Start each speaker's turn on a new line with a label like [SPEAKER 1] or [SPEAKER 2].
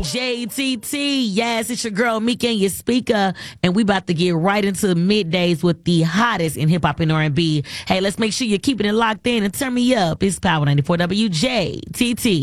[SPEAKER 1] WJTT. Yes, it's your girl Mika and your speaker, and we about to get right into the middays with the hottest in hip hop and R&B. Hey, let's make sure you're keeping it locked in and turn me up. It's Power 94 WJTT.